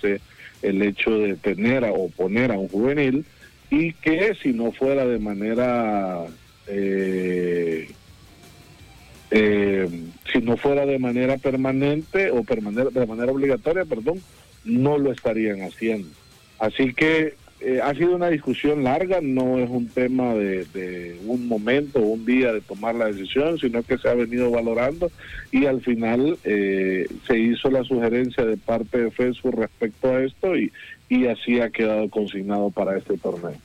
hace el hecho de tener o poner a un juvenil, y que si no fuera de manera permanente o de manera obligatoria, no lo estarían haciendo. Así que ha sido una discusión larga, no es un tema de un momento o un día de tomar la decisión, sino que se ha venido valorando, y al final se hizo la sugerencia de parte de Facebook respecto a esto, y así ha quedado consignado para este torneo.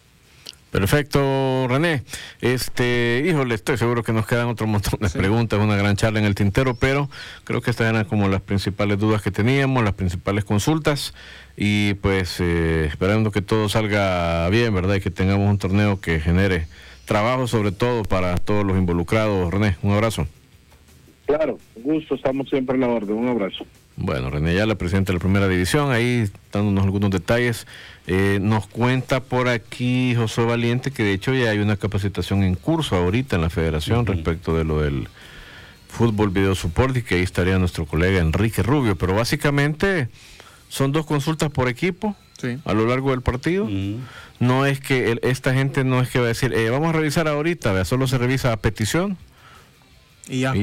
Perfecto, René. Híjole, estoy seguro que nos quedan otro montón de preguntas, una gran charla en el tintero, pero creo que estas eran como las principales dudas que teníamos, las principales consultas, y pues esperando que todo salga bien, ¿verdad? Y que tengamos un torneo que genere trabajo, sobre todo para todos los involucrados. René, un abrazo. Claro, un gusto, estamos siempre a la orden, un abrazo. Bueno, René Ayala, presidente de la Primera División, ahí dándonos algunos detalles. Nos cuenta por aquí José Valiente que de hecho ya hay una capacitación en curso ahorita en la federación respecto de lo del fútbol video support, y que ahí estaría nuestro colega Enrique Rubio, pero básicamente son 2 consultas por equipo a lo largo del partido. No es que esta gente no es que va a decir, vamos a revisar ahorita, solo se revisa a petición y ya.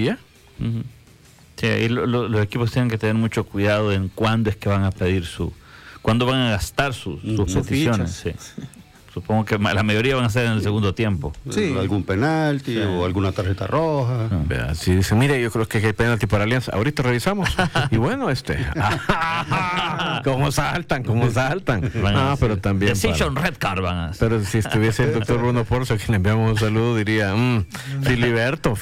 Sí, ahí los equipos tienen que tener mucho cuidado en cuándo es que van a pedir cuándo van a gastar sus peticiones. Sí. Supongo que la mayoría van a ser en el segundo tiempo. Sí. Algún penalti o alguna tarjeta roja. Si dicen, mire, yo creo que hay penalti para Alianza, ahorita revisamos. Y bueno, ¿cómo saltan? Pero también Decision Red Card van a hacer. Pero si estuviese el doctor Bruno Porzo, a quien le enviamos un saludo, diría, Filiberto.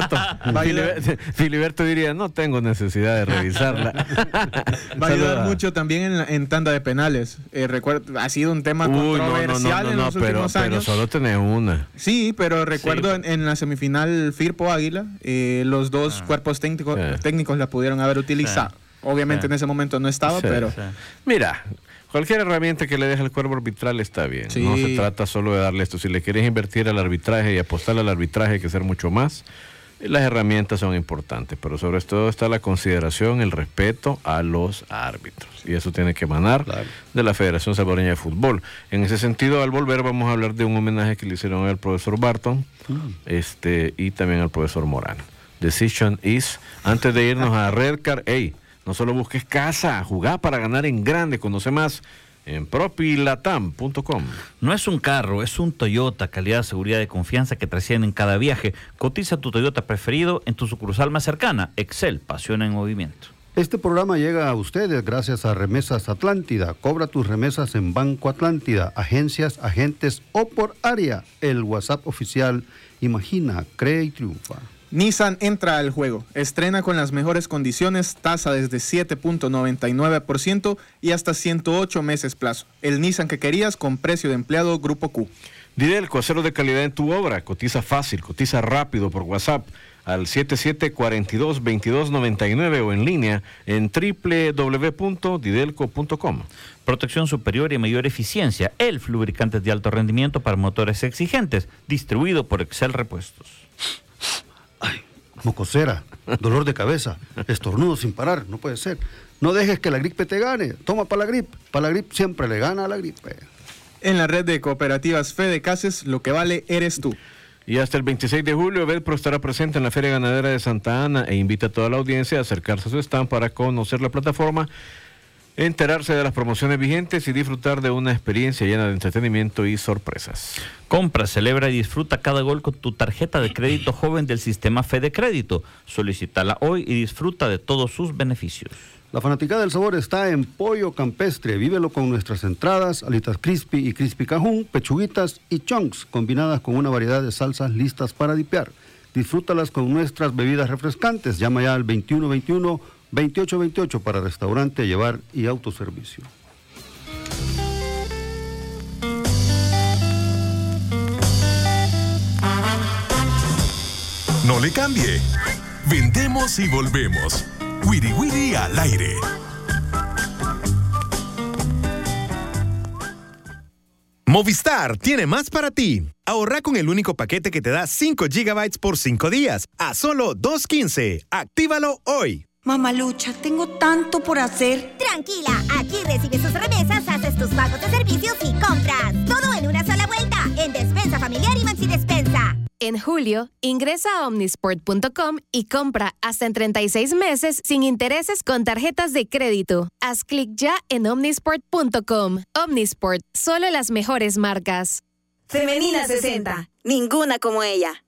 Filiberto diría, no tengo necesidad de revisarla. Va a ayudar mucho también en tanda de penales. Recuerdo, ha sido un tema controversial en los últimos años. Pero solo tenés una. Sí, pero recuerdo en la semifinal Firpo Águila, los dos cuerpos técnicos la pudieron haber utilizado. Obviamente en ese momento no estaba, pero... Mira, cualquier herramienta que le deje al cuerpo arbitral está bien. No se trata solo de darle esto. Si le quieres invertir al arbitraje y apostar al arbitraje, hay que hacer mucho más. Las herramientas son importantes, pero sobre todo está la consideración, el respeto a los árbitros, y eso tiene que emanar de la Federación Salvadoreña de Fútbol. En ese sentido, al volver vamos a hablar de un homenaje que le hicieron al profesor Barton y también al profesor Morán. Decision is, antes de irnos a Redcar, no solo busques casa, jugá para ganar en grande, conoce más en propilatam.com. No es un carro, es un Toyota, calidad, seguridad y confianza que trascienden en cada viaje. Cotiza tu Toyota preferido en tu sucursal más cercana. Excel, pasión en movimiento. Este programa llega a ustedes gracias a Remesas Atlántida. Cobra tus remesas en Banco Atlántida, agencias, agentes o por área. El WhatsApp oficial, imagina, cree y triunfa. Nissan entra al juego. Estrena con las mejores condiciones, tasa desde 7.99% y hasta 108 meses plazo. El Nissan que querías con precio de empleado Grupo Q. Didelco, acero de calidad en tu obra. Cotiza fácil, cotiza rápido por WhatsApp al 7742-2299 o en línea en www.didelco.com. Protección superior y mayor eficiencia. ELF, lubricantes de alto rendimiento para motores exigentes. Distribuido por Excel Repuestos. Mocosera, dolor de cabeza, estornudo sin parar, no puede ser. No dejes que la gripe te gane, toma Palagrip. Palagrip siempre le gana a la gripe. En la red de cooperativas Fede Cases, lo que vale eres tú. Y hasta el 26 de julio, Vedpro estará presente en la Feria Ganadera de Santa Ana e invita a toda la audiencia a acercarse a su stand para conocer la plataforma, enterarse de las promociones vigentes y disfrutar de una experiencia llena de entretenimiento y sorpresas. Compra, celebra y disfruta cada gol con tu tarjeta de crédito joven del sistema Fede Crédito. Solicítala hoy y disfruta de todos sus beneficios. La fanaticada del sabor está en Pollo Campestre. Vívelo con nuestras entradas, alitas crispy y crispy cajún, pechuguitas y chunks, combinadas con una variedad de salsas listas para dipear. Disfrútalas con nuestras bebidas refrescantes. Llama ya al 2121-2828 para restaurante, llevar y autoservicio. No le cambie. Vendemos y volvemos. Wiri Wiri al aire. Movistar tiene más para ti. Ahorra con el único paquete que te da 5 GB por 5 días a solo $2.15. Actívalo hoy. Mamalucha, tengo tanto por hacer. Tranquila, aquí recibes sus remesas, haces tus pagos de servicios y compras. Todo en una sola vuelta, en Despensa Familiar y Maxi Despensa. En julio, ingresa a omnisport.com y compra hasta en 36 meses sin intereses con tarjetas de crédito. Haz clic ya en omnisport.com. Omnisport, solo las mejores marcas. Femenina 60, ninguna como ella.